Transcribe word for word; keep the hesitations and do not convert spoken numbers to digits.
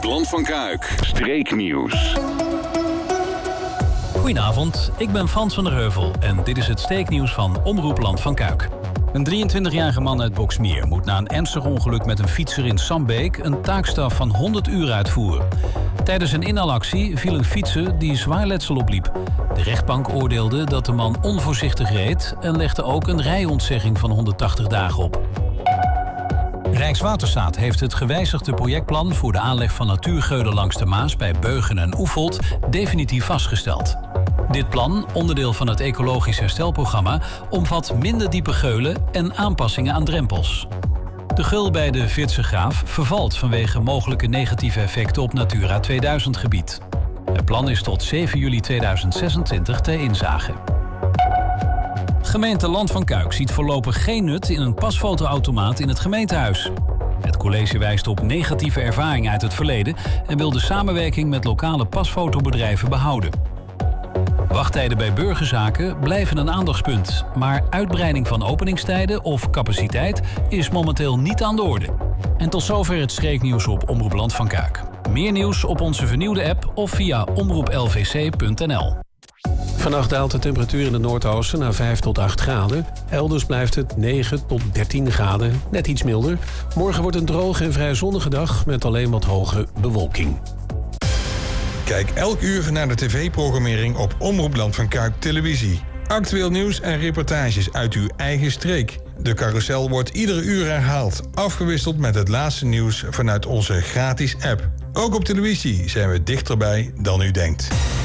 Omroep Land van Kuik. Streeknieuws. Goedenavond, ik ben Frans van der Heuvel en dit is het streeknieuws van Omroep Land van Kuik. Een drieëntwintigjarige man uit Boxmeer moet na een ernstig ongeluk met een fietser in Sambeek een taakstraf van honderd uur uitvoeren. Tijdens een inhaalactie viel een fietser die zwaar letsel opliep. De rechtbank oordeelde dat de man onvoorzichtig reed en legde ook een rijontzegging van honderdtachtig dagen op. Rijkswaterstaat heeft het gewijzigde projectplan voor de aanleg van natuurgeulen langs de Maas bij Beugen en Oefeld definitief vastgesteld. Dit plan, onderdeel van het ecologisch herstelprogramma, omvat minder diepe geulen en aanpassingen aan drempels. De geul bij de Vitse Graaf vervalt vanwege mogelijke negatieve effecten op Natura tweeduizend gebied. Het plan is tot zeven juli tweeduizend zesentwintig ter inzage. Gemeente Land van Kuik ziet voorlopig geen nut in een pasfotoautomaat in het gemeentehuis. Het college wijst op negatieve ervaringen uit het verleden en wil de samenwerking met lokale pasfotobedrijven behouden. Wachttijden bij burgerzaken blijven een aandachtspunt, maar uitbreiding van openingstijden of capaciteit is momenteel niet aan de orde. En tot zover het streeknieuws op Omroep Land van Kuik. Meer nieuws op onze vernieuwde app of via omroep l v c punt n l. Vannacht daalt de temperatuur in het Noordoosten naar vijf tot acht graden. Elders blijft het negen tot dertien graden, net iets milder. Morgen wordt een droge en vrij zonnige dag met alleen wat hoge bewolking. Kijk elk uur naar de tv-programmering op Omroep Land van Kuik Televisie. Actueel nieuws en reportages uit uw eigen streek. De carousel wordt iedere uur herhaald, afgewisseld met het laatste nieuws vanuit onze gratis app. Ook op televisie zijn we dichterbij dan u denkt.